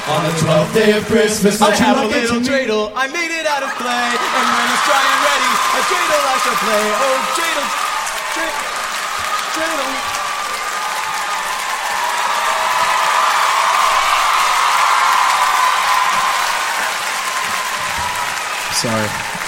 On the 12th day of Christmas, I have a like little dreidel, I made it out of clay, and when it's dry and ready, a dreidel I shall play. Oh, dreidel, dreidel. Sorry.